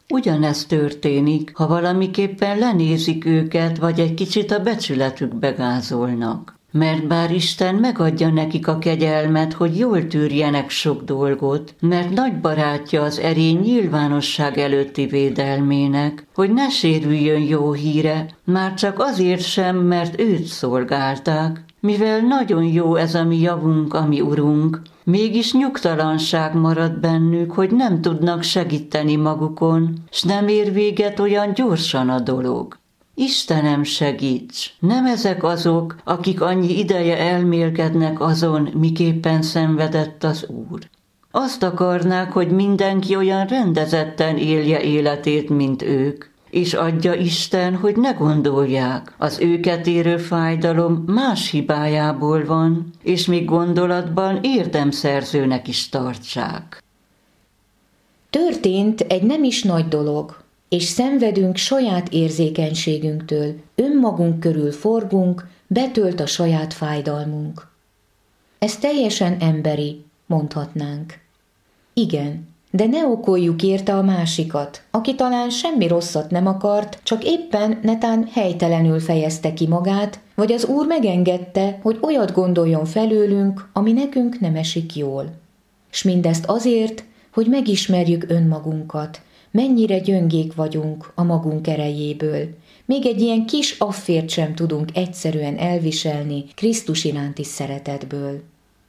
Ugyanezt történik, ha valamiképpen lenézik őket, vagy egy kicsit a becsületükbe gázolnak. Mert bár Isten megadja nekik a kegyelmet, hogy jól tűrjenek sok dolgot, mert nagy barátja az erény nyilvánosság előtti védelmének, hogy ne sérüljön jó híre, már csak azért sem, mert őt szolgálták, mivel nagyon jó ez a mi javunk, a mi Urunk, mégis nyugtalanság marad bennük, hogy nem tudnak segíteni magukon, s nem ér véget olyan gyorsan a dolog. Istenem, segíts! Nem ezek azok, akik annyi ideje elmélkednek azon, miképpen szenvedett az Úr. Azt akarnák, hogy mindenki olyan rendezetten élje életét, mint ők, és adja Isten, hogy ne gondolják, az őket érő fájdalom más hibájából van, és még gondolatban érdemszerzőnek is tartsák. Történt egy nem is nagy dolog, és szenvedünk saját érzékenységünktől, önmagunk körül forgunk, betölt a saját fájdalmunk. Ez teljesen emberi, mondhatnánk. Igen, de ne okoljuk érte a másikat, aki talán semmi rosszat nem akart, csak éppen netán helytelenül fejezte ki magát, vagy az Úr megengedte, hogy olyat gondoljon felőlünk, ami nekünk nem esik jól. S mindezt azért, hogy megismerjük önmagunkat, mennyire gyöngék vagyunk a magunk erejéből. Még egy ilyen kis affért sem tudunk egyszerűen elviselni Krisztus iránti szeretetből.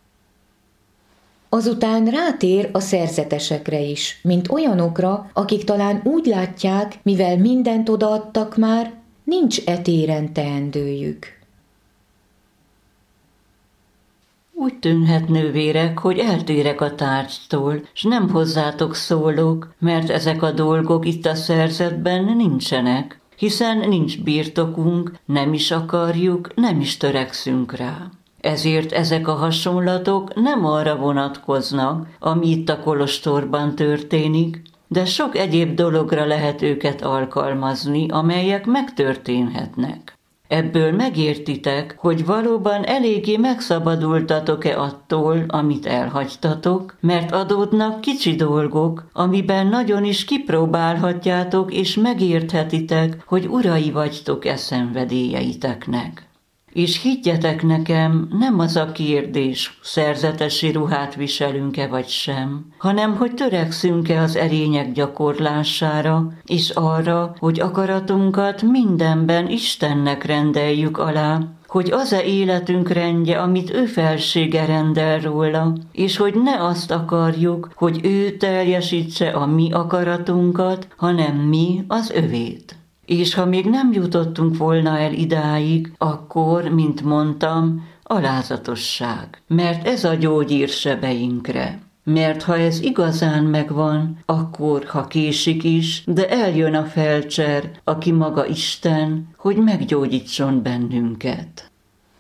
Azután rátér a szerzetesekre is, mint olyanokra, akik talán úgy látják, mivel mindent odaadtak már, nincs etéren teendőjük. Úgy tűnhet, nővérek, hogy eltérek a tárgytól, s nem hozzátok szólok, mert ezek a dolgok itt a szerzetben nincsenek, hiszen nincs birtokunk, nem is akarjuk, nem is törekszünk rá. Ezért ezek a hasonlatok nem arra vonatkoznak, ami itt a kolostorban történik, de sok egyéb dologra lehet őket alkalmazni, amelyek megtörténhetnek. Ebből megértitek, hogy valóban eléggé megszabadultatok-e attól, amit elhagytatok, mert adódnak kicsi dolgok, amiben nagyon is kipróbálhatjátok és megérthetitek, hogy urai vagytok szenvedélyeiteknek. És higgyetek nekem, nem az a kérdés, szerzetesi ruhát viselünk-e vagy sem, hanem hogy törekszünk-e az erények gyakorlására, és arra, hogy akaratunkat mindenben Istennek rendeljük alá, hogy az-e életünk rendje, amit ő felsége rendel róla, és hogy ne azt akarjuk, hogy ő teljesítse a mi akaratunkat, hanem mi az övét. És ha még nem jutottunk volna el idáig, akkor, mint mondtam, alázatosság, mert ez a gyógyír sebeinkre. Mert ha ez igazán megvan, akkor, ha késik is, de eljön a felcser, aki maga Isten, hogy meggyógyítson bennünket.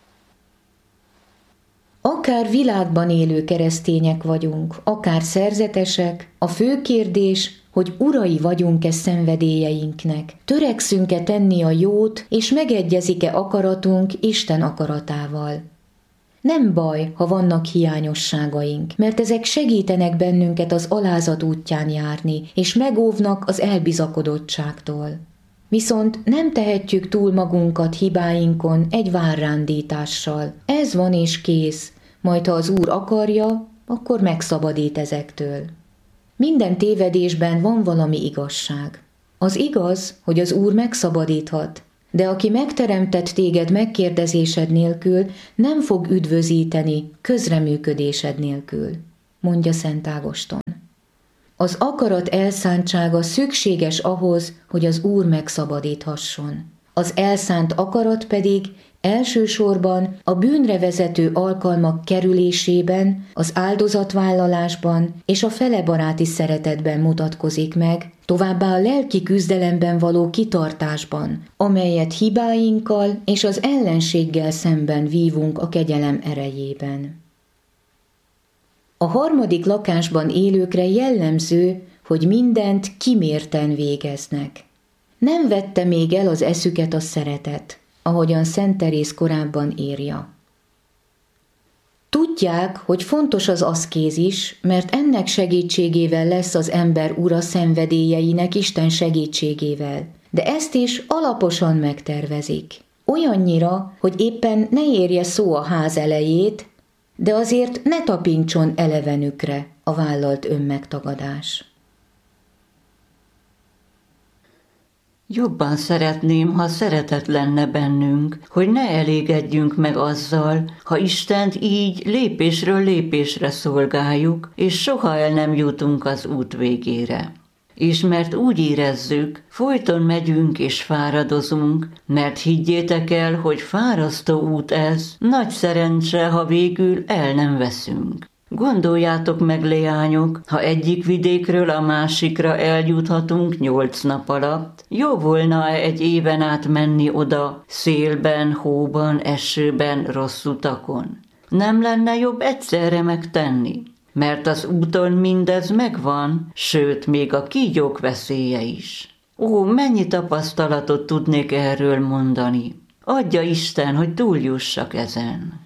Akár világban élő keresztények vagyunk, akár szerzetesek, a fő kérdés, hogy urai vagyunk-e szenvedélyeinknek, törekszünk-e tenni a jót, és megegyezik-e akaratunk Isten akaratával. Nem baj, ha vannak hiányosságaink, mert ezek segítenek bennünket az alázat útján járni, és megóvnak az elbizakodottságtól. Viszont nem tehetjük túl magunkat hibáinkon egy várrándítással. Ez van és kész, majd ha az Úr akarja, akkor megszabadít ezektől. Minden tévedésben van valami igazság. Az igaz, hogy az Úr megszabadíthat, de aki megteremtett téged megkérdezésed nélkül, nem fog üdvözíteni közreműködésed nélkül, mondja Szent Ágoston. Az akarat elszántsága szükséges ahhoz, hogy az Úr megszabadíthasson. Az elszánt akarat pedig elsősorban a bűnre vezető alkalmak kerülésében, az áldozatvállalásban és a felebaráti szeretetben mutatkozik meg, továbbá a lelki küzdelemben való kitartásban, amelyet hibáinkkal és az ellenséggel szemben vívunk a kegyelem erejében. A harmadik lakásban élőkre jellemző, hogy mindent kimérten végeznek. Nem vette még el az eszüket a szeretet, ahogyan Szent Teréz korábban írja. Tudják, hogy fontos az aszkézis, mert ennek segítségével lesz az ember ura szenvedélyeinek Isten segítségével, de ezt is alaposan megtervezik. Olyannyira, hogy éppen ne érje szó a ház elejét, de azért ne tapincson elevenükre a vállalt önmegtagadás. Jobban szeretném, ha szeretet lenne bennünk, hogy ne elégedjünk meg azzal, ha Istent így lépésről lépésre szolgáljuk, és soha el nem jutunk az út végére. És mert úgy érezzük, folyton megyünk és fáradozunk, mert higgyétek el, hogy fárasztó út ez, nagy szerencse, ha végül el nem veszünk. Gondoljátok meg, leányok, ha egyik vidékről a másikra eljuthatunk 8 nap alatt, jó volna egy éven át menni oda, szélben, hóban, esőben, rossz utakon? Nem lenne jobb egyszerre megtenni? Mert az úton mindez megvan, sőt, még a kígyók veszélye is. Ó, mennyi tapasztalatot tudnék erről mondani! Adja Isten, hogy túljussak ezen!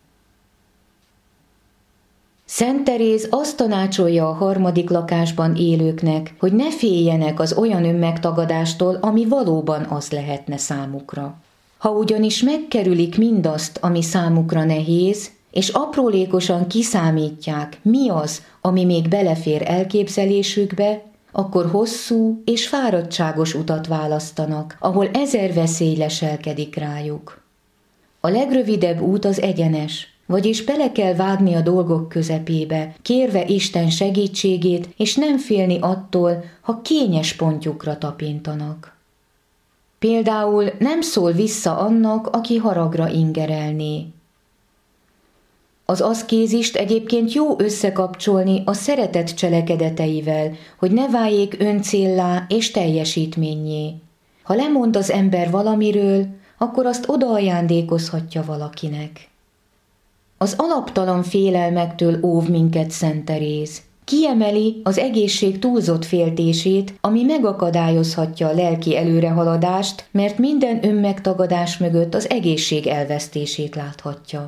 Szent Teréz azt tanácsolja a harmadik lakásban élőknek, hogy ne féljenek az olyan önmegtagadástól, ami valóban az lehetne számukra. Ha ugyanis megkerülik mindazt, ami számukra nehéz, és aprólékosan kiszámítják, mi az, ami még belefér elképzelésükbe, akkor hosszú és fáradtságos utat választanak, ahol 1000 veszély leselkedik rájuk. A legrövidebb út az egyenes, vagyis bele kell vágni a dolgok közepébe, kérve Isten segítségét, és nem félni attól, ha kényes pontjukra tapintanak. Például nem szól vissza annak, aki haragra ingerelné. Az aszkézist egyébként jó összekapcsolni a szeretet cselekedeteivel, hogy ne váljék öncéllá és teljesítménnyé. Ha lemond az ember valamiről, akkor azt odaajándékozhatja valakinek. Az alaptalan félelmektől óv minket Szent Teréz. Kiemeli az egészség túlzott féltését, ami megakadályozhatja a lelki előrehaladást, mert minden önmegtagadás mögött az egészség elvesztését láthatja.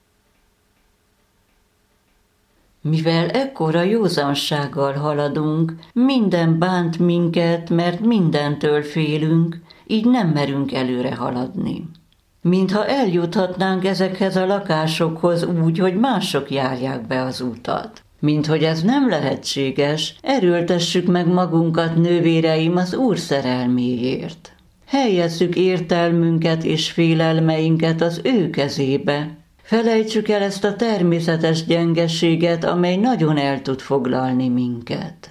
Mivel ekkora józansággal haladunk, minden bánt minket, mert mindentől félünk, így nem merünk előre haladni. Mintha eljuthatnánk ezekhez a lakásokhoz úgy, hogy mások járják be az utat. Minthogy ez nem lehetséges, erőltessük meg magunkat, nővéreim, az Úr szerelméért. Helyezzük értelmünket és félelmeinket az ő kezébe. Felejtsük el ezt a természetes gyengeséget, amely nagyon el tud foglalni minket.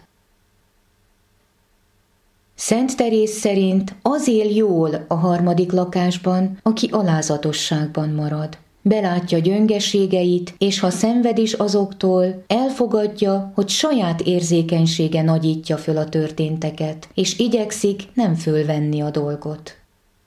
Szent Teréz szerint az él jól a harmadik lakásban, aki alázatosságban marad. Belátja gyöngeségeit, és ha szenved is azoktól, elfogadja, hogy saját érzékenysége nagyítja föl a történteket, és igyekszik nem fölvenni a dolgot.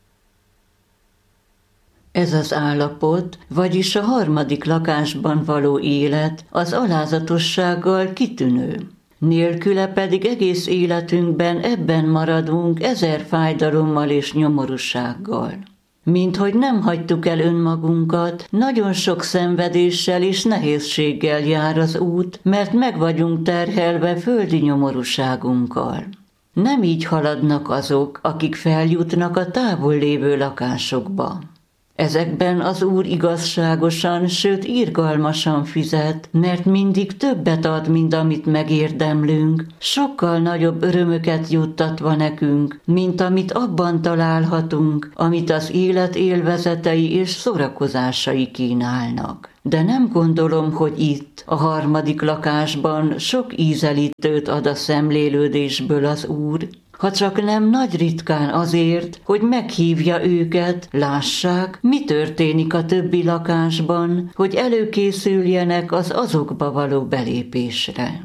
Ez az állapot, vagyis a harmadik lakásban való élet az alázatossággal kitűnő. Nélküle pedig egész életünkben ebben maradunk 1000 fájdalommal és nyomorúsággal. Minthogy nem hagytuk el önmagunkat, nagyon sok szenvedéssel és nehézséggel jár az út, mert meg vagyunk terhelve földi nyomorúságunkkal. Nem így haladnak azok, akik feljutnak a távol lévő lakásokba. Ezekben az Úr igazságosan, sőt irgalmasan fizet, mert mindig többet ad, mint amit megérdemlünk, sokkal nagyobb örömöket juttatva nekünk, mint amit abban találhatunk, amit az élet élvezetei és szórakozásai kínálnak. De nem gondolom, hogy itt, a harmadik lakásban sok ízelítőt ad a szemlélődésből az Úr, ha csak nem nagy ritkán azért, hogy meghívja őket, lássák, mi történik a többi lakásban, hogy előkészüljenek az azokba való belépésre.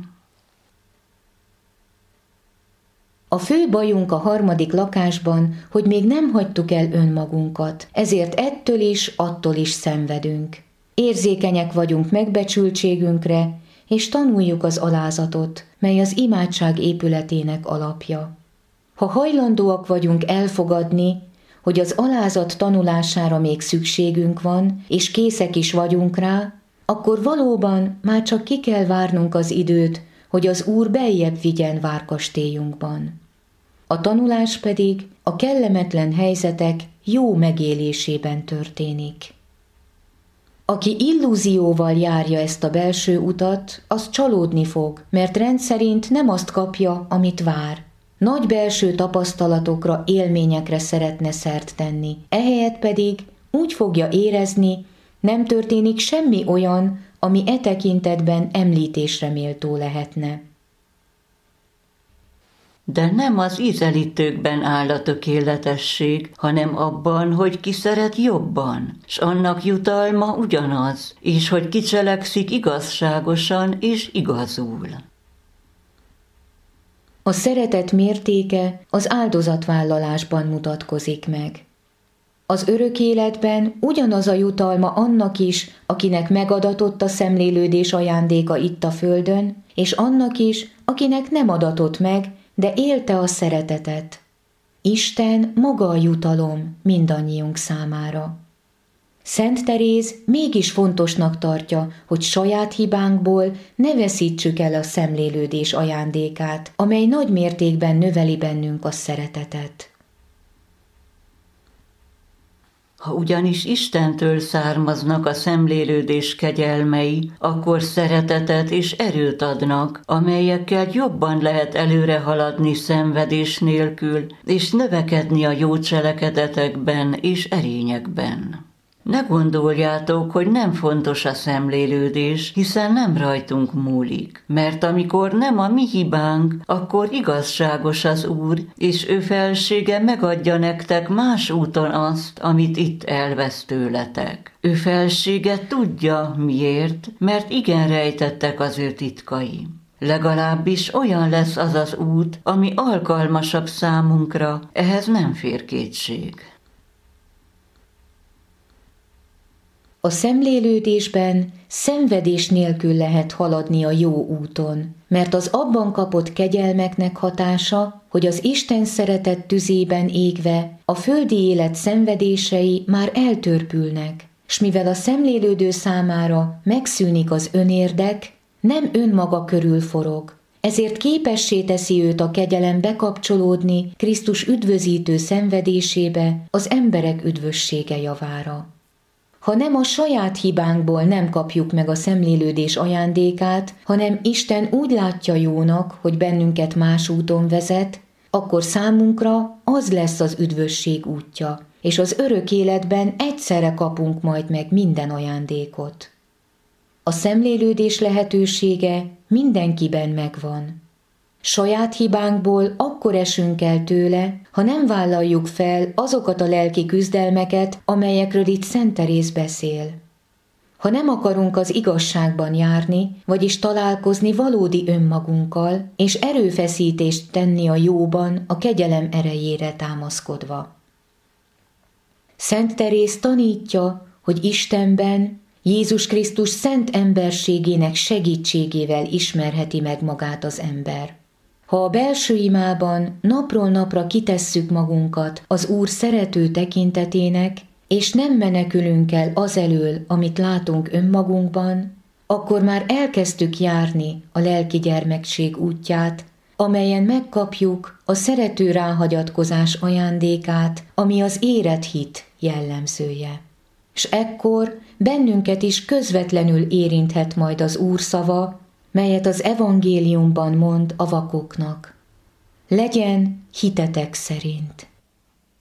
A fő bajunk a harmadik lakásban, hogy még nem hagytuk el önmagunkat, ezért ettől is, attól is szenvedünk. Érzékenyek vagyunk megbecsültségünkre, és tanuljuk az alázatot, mely az imádság épületének alapja. Ha hajlandóak vagyunk elfogadni, hogy az alázat tanulására még szükségünk van, és készek is vagyunk rá, akkor valóban már csak ki kell várnunk az időt, hogy az Úr beljebb vigyen várkastélyunkban. A tanulás pedig a kellemetlen helyzetek jó megélésében történik. Aki illúzióval járja ezt a belső utat, az csalódni fog, mert rendszerint nem azt kapja, amit vár. Nagy belső tapasztalatokra, élményekre szeretne szert tenni, ehelyett pedig úgy fogja érezni, nem történik semmi olyan, ami e tekintetben említésre méltó lehetne. De nem az ízelítőkben áll a tökéletesség, hanem abban, hogy ki szeret jobban, s annak jutalma ugyanaz, és hogy ki cselekszik igazságosan és igazul. A szeretet mértéke az áldozatvállalásban mutatkozik meg. Az örök életben ugyanaz a jutalma annak is, akinek megadatott a szemlélődés ajándéka itt a földön, és annak is, akinek nem adatott meg, de élte a szeretetet. Isten maga a jutalom mindannyiunk számára. Szent Teréz mégis fontosnak tartja, hogy saját hibánkból ne veszítsük el a szemlélődés ajándékát, amely nagy mértékben növeli bennünk a szeretetet. Ha ugyanis Istentől származnak a szemlélődés kegyelmei, akkor szeretetet és erőt adnak, amelyekkel jobban lehet előre haladni szenvedés nélkül, és növekedni a jó cselekedetekben és erényekben. Ne gondoljátok, hogy nem fontos a szemlélődés, hiszen nem rajtunk múlik, mert amikor nem a mi hibánk, akkor igazságos az Úr, és ő felsége megadja nektek más úton azt, amit itt elvesz tőletek. Ő felsége tudja, miért, mert igen rejtettek az ő titkai. Legalábbis olyan lesz az az út, ami alkalmasabb számunkra, ehhez nem fér kétség. A szemlélődésben szenvedés nélkül lehet haladni a jó úton, mert az abban kapott kegyelmeknek hatása, hogy az Isten szeretet tüzében égve a földi élet szenvedései már eltörpülnek, s mivel a szemlélődő számára megszűnik az önérdek, nem önmaga körül forog, ezért képessé teszi őt a kegyelem bekapcsolódni Krisztus üdvözítő szenvedésébe az emberek üdvössége javára. Ha nem a saját hibánkból nem kapjuk meg a szemlélődés ajándékát, hanem Isten úgy látja jónak, hogy bennünket más úton vezet, akkor számunkra az lesz az üdvösség útja, és az örök életben egyszerre kapunk majd meg minden ajándékot. A szemlélődés lehetősége mindenkiben megvan. Saját hibánkból akkor esünk el tőle, ha nem vállaljuk fel azokat a lelki küzdelmeket, amelyekről itt Szent Teréz beszél. Ha nem akarunk az igazságban járni, vagyis találkozni valódi önmagunkkal, és erőfeszítést tenni a jóban a kegyelem erejére támaszkodva. Szent Teréz tanítja, hogy Istenben, Jézus Krisztus szent emberségének segítségével ismerheti meg magát az ember. Ha a belső imában napról napra kitesszük magunkat az Úr szerető tekintetének, és nem menekülünk el azelől, amit látunk önmagunkban, akkor már elkezdtük járni a lelki gyermekség útját, amelyen megkapjuk a szerető ráhagyatkozás ajándékát, ami az érett hit jellemzője. S ekkor bennünket is közvetlenül érinthet majd az Úr szava, melyet az evangéliumban mond a vakoknak. Legyen hitetek szerint.